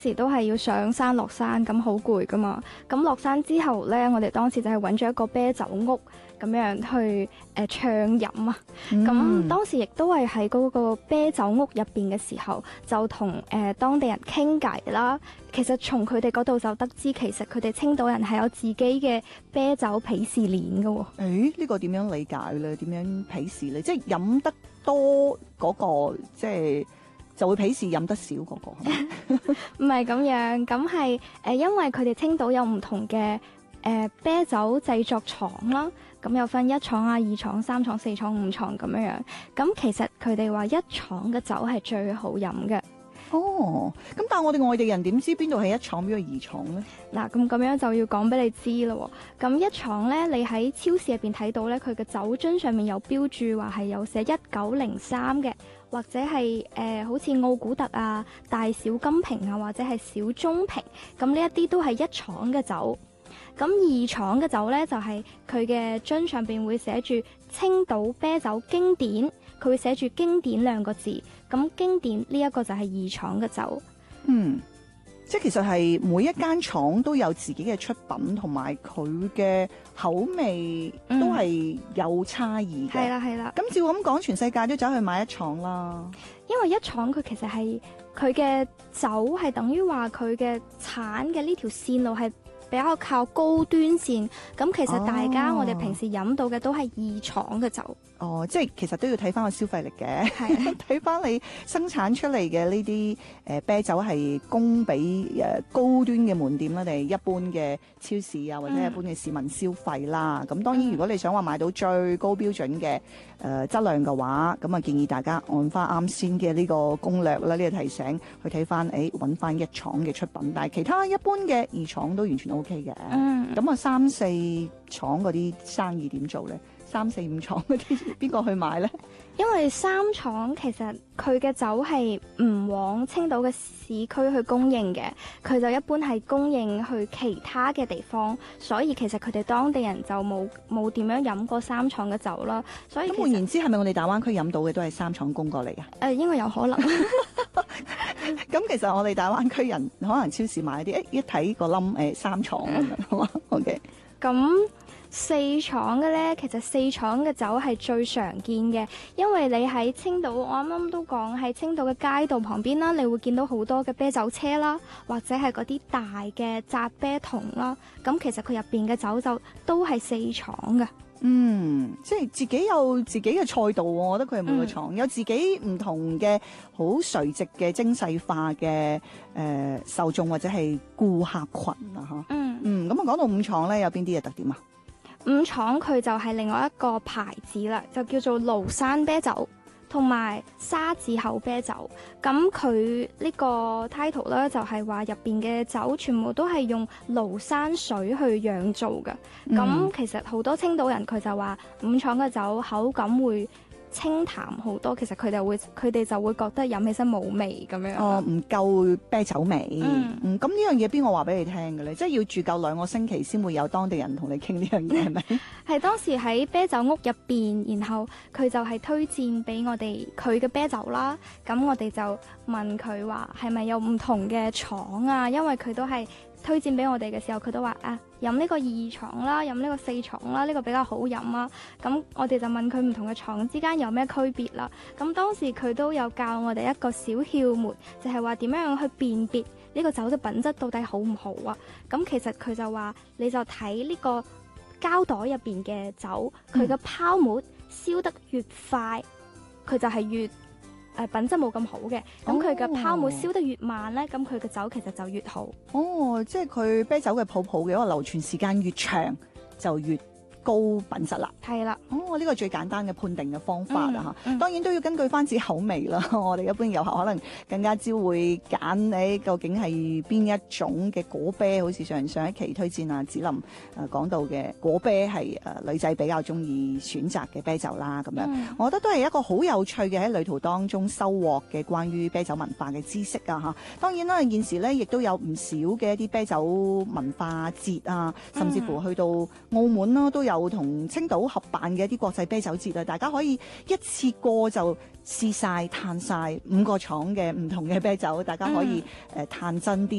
時都係要上山落山，咁好攰噶嘛。咁落山之後呢，我哋當時就係揾咗一個啤酒屋咁樣去暢飲啊。咁當時亦都係喺嗰個啤酒屋入邊嘅時候，就同當地人傾偈啦。其實從佢哋嗰度就得知，其實佢哋青島人係有自己嘅啤酒鄙視鏈嘅喎。 呢個點樣理解咧？點樣鄙視咧？即係飲得多嗰個，即係就會鄙視飲得少嗰個。 唔係咁樣，咁係因為佢哋青島有唔同嘅啤酒製作廠啦，咁有分1廠啊、2廠、3廠、4廠、5廠咁樣樣。咁其實佢哋話1廠嘅酒係最好飲嘅。 哦，咁但係我哋外地人點知邊度係1廠，邊度係2廠咧？ 嗱，咁樣就要講俾你知咯。咁1廠咧，你喺超市入邊睇到咧，佢嘅酒樽上面有標注話係有寫1903嘅，或者係好似奧古特啊、大小金瓶啊，或者係小中瓶。咁呢一啲都係1廠嘅酒。咁2廠嘅酒咧，就係佢嘅樽上邊會寫住青島啤酒經典，佢會寫住經典2個字。咁經典呢一個就係2廠嘅酒。 即係其實係每一間廠都有自己嘅出品，同埋佢嘅口味都係有差異嘅。 係啦，係啦。 咁照咁講，全世界都走去買1廠啦。 因為1廠佢其實係佢嘅酒係等於話佢嘅產嘅呢條線路係比較靠高端線。咁其實大家我哋平時飲到嘅都係2廠嘅酒。 即係其實都要睇翻個消費力嘅，睇翻你生產出嚟嘅呢啲啤酒係供俾高端嘅門店啦，定係一般嘅超市啊，或者一般嘅市民消費啦。咁當然如果你想話買到最高標準嘅質量嘅話，咁啊建議大家按翻啱先嘅呢個攻略啦，呢個提醒去睇翻，揾翻1廠嘅出品。但係其他一般嘅2廠都完全 OK 嘅。咁啊3、4廠嗰啲生意點做咧？3、4、5廠嗰啲邊個去買呢？ 因為3廠其實佢嘅酒係唔往青島嘅市區去供應嘅，佢就一般係供應去其他嘅地方，所以其實佢哋當地人就冇點樣飲過3廠嘅酒啦。所以咁換言之，係咪我哋大灣區飲到嘅都係3廠供過嚟㗎？ 應該有可能。 咁其實我哋大灣區人可能超市買啲，一睇個冧3廠咁樣，好嘛？OK。 咁4廠嘅呢，其實4廠嘅酒係最常見嘅，因為你喺青島，我啱啱都講喺青島嘅街道旁邊啦，你會見到好多嘅啤酒車啦，或者係嗰啲大嘅扎啤桶啦。咁其實佢入邊嘅酒就都係4廠嘅。 即係自己有自己嘅賽道喎，我覺得佢係每個廠有自己唔同嘅好垂直嘅精細化嘅受眾或者係顧客群啊嚇。咁啊講到5廠咧，有邊啲嘅特點啊 ？5廠佢就係另外一個牌子啦，就叫做廬山啤酒同埋沙字口啤酒。咁佢呢個 title 咧就係話入邊嘅酒全部都係用廬山水去釀造嘅。咁其實好多青島人佢就話5廠嘅酒口感會清淡好多，其實佢哋就會覺得飲起身冇味咁樣。 唔夠啤酒味。咁呢樣嘢邊個話俾你聽嘅咧？即係要住夠2個星期先會有當地人同你傾呢樣嘢係咪？ 係當時喺啤酒屋入邊，然後佢就係推薦俾我哋佢嘅啤酒啦。咁我哋就問佢話係咪有唔同嘅廠啊？因為佢都係推薦俾我哋嘅時候，佢都話飲呢個2廠啦，飲呢個4廠啦，呢個比較好飲啊。咁我哋就問佢唔同嘅廠之間有咩區別啦。咁當時佢都有教我哋一個小竅門，就係話點樣去辨別呢個酒嘅品質到底好唔好啊。咁其實佢就話你就睇呢個膠袋入邊嘅酒，佢嘅泡沫燒得越快，佢就係越品質冇咁好嘅。咁佢嘅泡沫燒得越慢呢，咁佢嘅酒其實就越好。 即係佢啤酒嘅泡泡嘅一個流傳時間越長就越高品質啦。 係啦。 呢個最簡單嘅判定嘅方法啦嚇。當然都要根據翻自己口味啦。我哋一般遊客可能更加之會揀究竟係邊一種嘅果啤，好似上一期推薦啊子林講到嘅果啤係女仔比較中意選擇嘅啤酒啦咁樣。我覺得都係一個好有趣嘅喺旅途當中收穫嘅關於啤酒文化嘅知識啊嚇。當然啦，現時咧亦都有唔少嘅一啲啤酒文化節啊，甚至乎去到澳門啦都有有同青島合辦嘅一啲國際啤酒節啊，大家可以一次過就試晒、嘆晒5個廠嘅唔同嘅啤酒，大家可以嘆真啲。